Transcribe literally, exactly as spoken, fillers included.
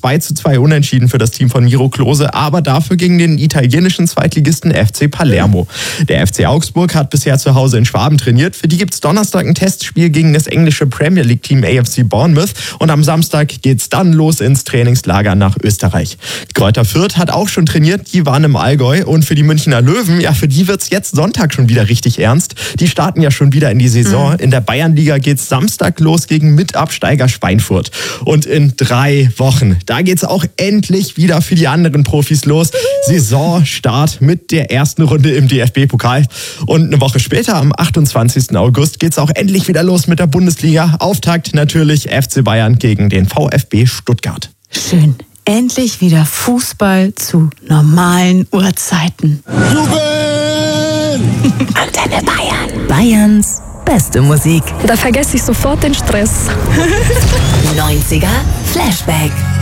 zwei zu zwei unentschieden für das Team von Miro Klose, aber dafür gegen den italienischen Zweitligisten F C Palermo. Der F C Augsburg hat bisher zu Hause in Schwaben trainiert. Für die gibt's Donnerstag ein Testspiel gegen das englische Premier League Team A F C Bournemouth und am Samstag geht's dann los ins Trainingslager nach Österreich. Kräuter Fürth hat auch schon trainiert, die waren im Allgäu und für die Münchner Löwen, ja für die wird's jetzt Sonntag schon wieder richtig ernst. Die starten ja schon wieder in die Saison. Mhm. In der Bayernliga geht's Samstag los gegen Mitabsteiger Schweinfurt. Und in drei Wochen, da geht's auch endlich wieder für die anderen Profis los. Saisonstart mit der ersten Runde im D F B-Pokal. Und eine Woche später, am achtundzwanzigsten August, geht's auch endlich wieder los mit der Bundesliga. Auftakt natürlich F C Bayern gegen den VfB Stuttgart. Schön. Endlich wieder Fußball zu normalen Uhrzeiten. Jubel! Antenne Bayern. Bayerns beste Musik. Da vergesse ich sofort den Stress. neunziger Flashback.